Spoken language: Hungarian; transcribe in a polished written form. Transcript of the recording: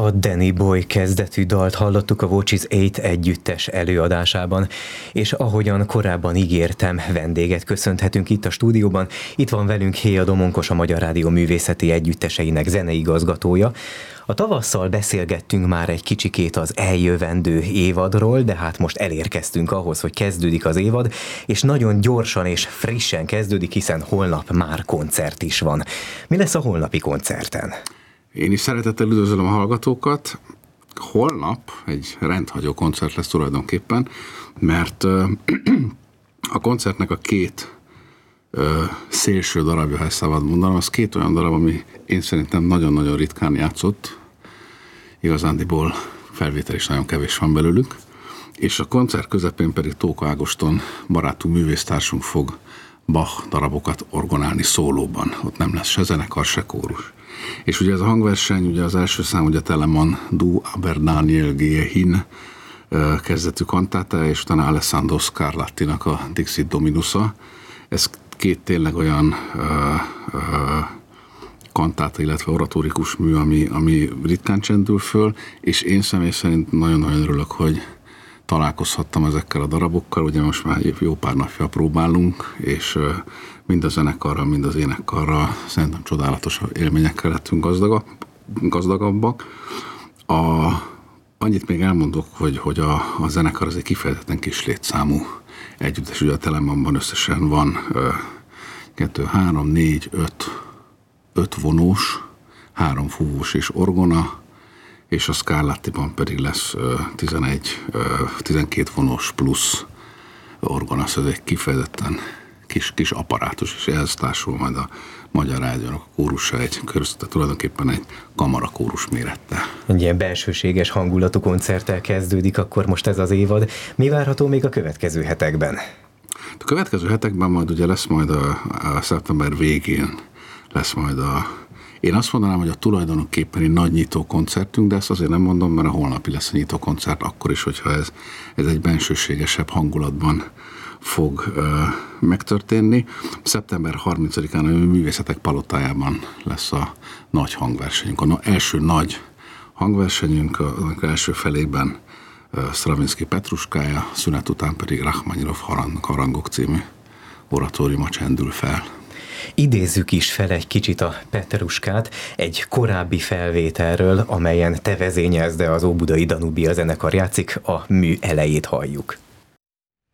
A Danny Boy kezdetű dalt hallottuk a Watch is 8 együttes előadásában, és ahogyan korábban ígértem, vendéget köszönhetünk itt a stúdióban. Itt van velünk Héa Domonkos, a Magyar Rádió Művészeti Együtteseinek zeneigazgatója. A tavasszal beszélgettünk már egy kicsikét az eljövendő évadról, de hát most elérkeztünk ahhoz, hogy kezdődik az évad, és nagyon gyorsan és frissen kezdődik, hiszen holnap már koncert is van. Mi lesz a holnapi koncerten? Én is szeretettel üdvözlöm a hallgatókat. Holnap egy rendhagyó koncert lesz tulajdonképpen, mert a koncertnek a két szélső darabja, ha ezt szabad mondanom, az két olyan darab, ami én szerintem nagyon-nagyon ritkán játszott. Igazándiból felvétel is nagyon kevés van belőlük. És a koncert közepén pedig Tóka Ágoston barátunk, művésztársunk fog Bach darabokat orgonálni szólóban. Ott nem lesz se zenekar, se kórus. És ugye ez a hangverseny, ugye az első szám, ugye Telemann Du aber Daniel gehe hin kezdetű kantáta, és utána Alessandro Scarlattinak a Dixit Dominusa. Ez két tényleg olyan kantáta, illetve oratórikus mű, ami ritkán csendül föl, és én személy szerint nagyon-nagyon örülök, hogy találkozhattam ezekkel a darabokkal, ugye most már jó pár napja próbálunk, és mind a zenekarral, mind az énekkarral szerintem csodálatos élményekkel lettünk gazdagabbak. Annyit még elmondok, hogy a zenekar az egy kifejezetten kis létszámú együttes, ugye a Telemannban összesen van 2, 3, 4, 5 vonós, 3 fúvós és orgona, és a Scarlattiban pedig lesz 12 vonós plusz orgona, ez egy kifejezetten kis apparátus, és ehhez társul majd a Magyar Rádiónak a kórusa, tulajdonképpen egy kamarakórus mérettel. Egy ilyen belsőséges hangulatú koncerttel kezdődik akkor most ez az évad. Mi várható még a következő hetekben? A következő hetekben majd ugye lesz majd a szeptember végén lesz majd én azt mondanám, hogy a tulajdonképpen egy nagy nyitó koncertünk, de ezt azért nem mondom, mert a holnapi lesz a nyitó koncert, akkor is, hogyha ez egy bensőségesebb hangulatban fog megtörténni. Szeptember 30-án a Művészetek Palotájában lesz a nagy hangversenyünk. A első nagy hangversenyünk, az első felében Stravinsky Petruskája, szünet után pedig Rachmaninov Harangok című oratóriuma csendül fel. Idézzük is fel egy kicsit a Petruskát egy korábbi felvételről, amelyen te vezényelsz, de az Óbudai Danubia zenekar játszik, a mű elejét halljuk.